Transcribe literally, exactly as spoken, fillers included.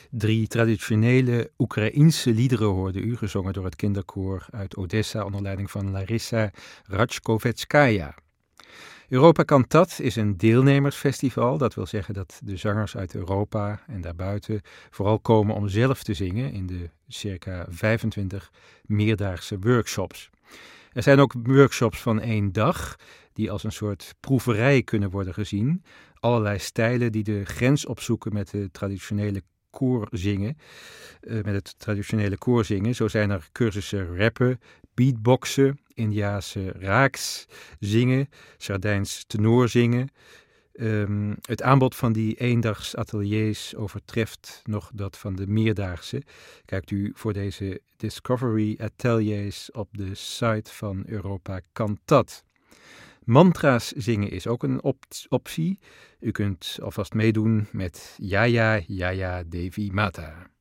Drie traditionele Oekraïense liederen hoorde u, gezongen door het kinderkoor uit Odessa onder leiding van Larissa Rachkovetscaja. Europa Cantat is een deelnemersfestival. Dat wil zeggen dat de zangers uit Europa en daarbuiten vooral komen om zelf te zingen in de circa vijfentwintig meerdaagse workshops. Er zijn ook workshops van één dag die als een soort proeverij kunnen worden gezien. Allerlei stijlen die de grens opzoeken met de traditionele koorzingen, uh, met het traditionele koorzingen. Zo zijn er cursussen rappen, beatboxen, Indiase raaks zingen, Sardijns tenorzingen. Um, het aanbod van die eendags ateliers overtreft nog dat van de meerdaagse. Kijkt u voor deze Discovery Ateliers op de site van Europa Cantat. Mantra's zingen is ook een op- optie. U kunt alvast meedoen met Jaya Jaya Devi Mata.